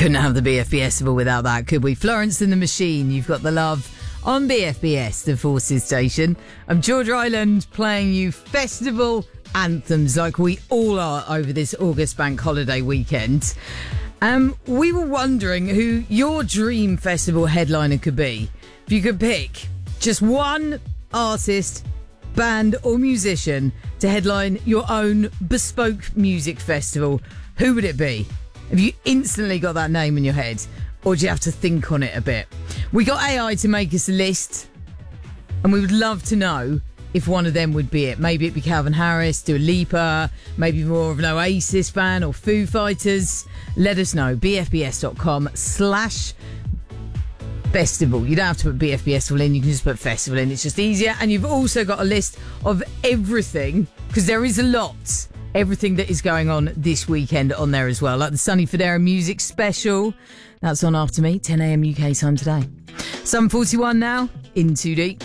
Couldn't have the BFBS without that, could we? Florence and the Machine, You've Got the Love on BFBS, the Forces station. I'm George Island playing you festival anthems like we all are over this August bank holiday weekend. We were wondering who your dream festival headliner could be. If you could pick just one artist, band or musician to headline your own bespoke music festival, who would it be? Have you instantly got that name in your head, or do you have to think on it a bit? We got AI to make us a list, and we would love to know if one of them would be it. Maybe it'd be Calvin Harris, Dua Lipa, maybe more of an Oasis fan or Foo Fighters. Let us know. BFBS.com/festival. You don't have to put BFBS in, you can just put festival in. It's just easier. And you've also got a list of everything, because there is a lot. Everything that is going on this weekend on there as well, like the Sonny Fodera music special. That's on after me, 10 a.m. UK time today. 7:41 now, in too deep.